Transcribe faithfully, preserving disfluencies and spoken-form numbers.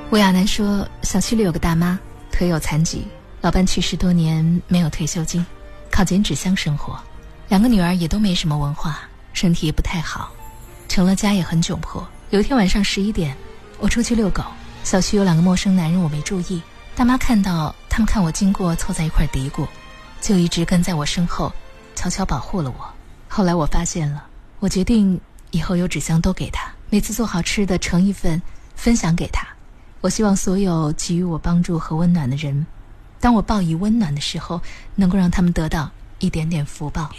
吴亚楠说，小区里有个大妈，腿有残疾，老伴去世多年，没有退休金，靠捡纸箱生活。两个女儿也都没什么文化，身体也不太好，成了家也很窘迫。有一天晚上十一点，我出去遛狗，小区有两个陌生男人，我没注意。大妈看到他们看我经过，凑在一块嘀咕，就一直跟在我身后，悄悄保护了我。后来我发现了，我决定以后有纸箱都给他，每次做好吃的盛一份分享给他。我希望所有给予我帮助和温暖的人，当我报以温暖的时候，能够让他们得到一点点福报。